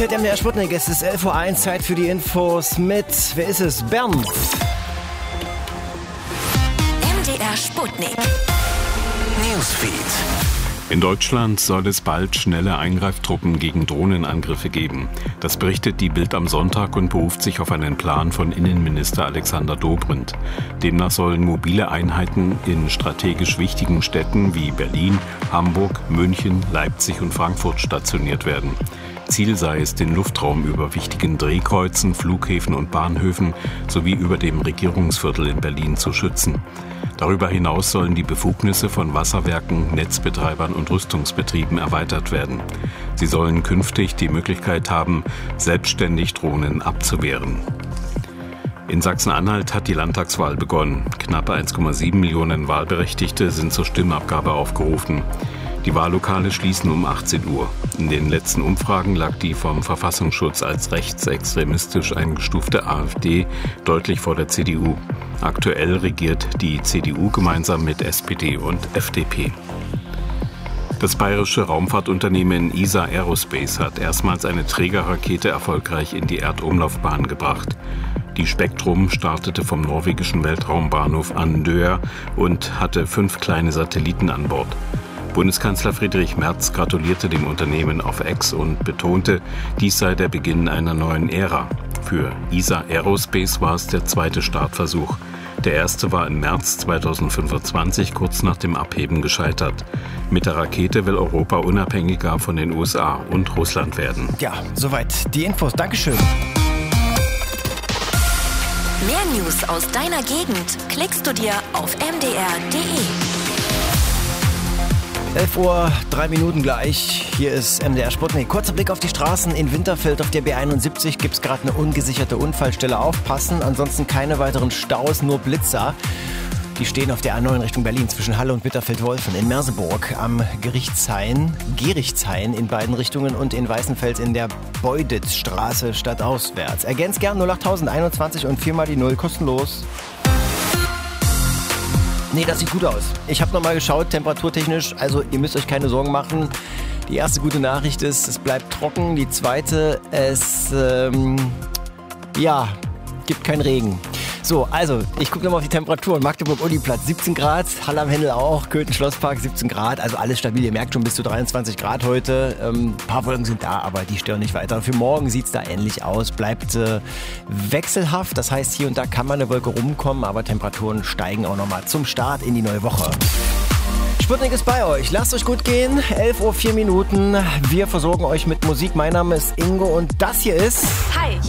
Mit MDR Sputnik, es ist 11:01 Uhr, Zeit für die Infos mit, wer ist es? Bernd. MDR Sputnik. Newsfeed. In Deutschland soll es bald schnelle Eingreiftruppen gegen Drohnenangriffe geben. Das berichtet die Bild am Sonntag und beruft sich auf einen Plan von Innenminister Alexander Dobrindt. Demnach sollen mobile Einheiten in strategisch wichtigen Städten wie Berlin, Hamburg, München, Leipzig und Frankfurt stationiert werden. Ziel sei es, den Luftraum über wichtigen Drehkreuzen, Flughäfen und Bahnhöfen sowie über dem Regierungsviertel in Berlin zu schützen. Darüber hinaus sollen die Befugnisse von Wasserwerken, Netzbetreibern und Rüstungsbetrieben erweitert werden. Sie sollen künftig die Möglichkeit haben, selbstständig Drohnen abzuwehren. In Sachsen-Anhalt hat die Landtagswahl begonnen. Knapp 1,7 Millionen Wahlberechtigte sind zur Stimmabgabe aufgerufen. Die Wahllokale schließen um 18 Uhr. In den letzten Umfragen lag die vom Verfassungsschutz als rechtsextremistisch eingestufte AfD deutlich vor der CDU. Aktuell regiert die CDU gemeinsam mit SPD und FDP. Das bayerische Raumfahrtunternehmen ESA Aerospace hat erstmals eine Trägerrakete erfolgreich in die Erdumlaufbahn gebracht. Die Spektrum startete vom norwegischen Weltraumbahnhof Andøya und hatte 5 kleine Satelliten an Bord. Bundeskanzler Friedrich Merz gratulierte dem Unternehmen auf X und betonte, dies sei der Beginn einer neuen Ära. Für ESA Aerospace war es der zweite Startversuch. Der erste war im März 2025, kurz nach dem Abheben, gescheitert. Mit der Rakete will Europa unabhängiger von den USA und Russland werden. Ja, soweit die Infos. Dankeschön. Mehr News aus deiner Gegend klickst du dir auf mdr.de. 11:03 Uhr gleich. Hier ist MDR Sputnik. Kurzer Blick auf die Straßen. In Winterfeld auf der B71 gibt es gerade eine ungesicherte Unfallstelle. Aufpassen, ansonsten keine weiteren Staus, nur Blitzer. Die stehen auf der A9 Richtung Berlin zwischen Halle und Bitterfeld-Wolfen. In Merseburg am Gerichtshain in beiden Richtungen und in Weißenfels in der Beuditzstraße stadtauswärts. Ergänzt gern 08021 und 4 mal die 0 kostenlos. Nee, das sieht gut aus. Ich habe nochmal geschaut, temperaturtechnisch, also ihr müsst euch keine Sorgen machen. Die erste gute Nachricht ist, es bleibt trocken. Die zweite, es gibt keinen Regen. So, also, ich gucke nochmal auf die Temperaturen. Magdeburg-Uniplatz 17 Grad, Halle am Hendel auch, Köthen-Schlosspark 17 Grad, also alles stabil. Ihr merkt schon, bis zu 23 Grad heute. Ein paar Wolken sind da, aber die stören nicht weiter. Für morgen sieht es da ähnlich aus, bleibt wechselhaft. Das heißt, hier und da kann mal eine Wolke rumkommen, aber Temperaturen steigen auch nochmal zum Start in die neue Woche. Sputnik ist bei euch. Lasst euch gut gehen. 11:04 Uhr. Wir versorgen euch mit Musik. Mein Name ist Ingo und das hier ist... Hi,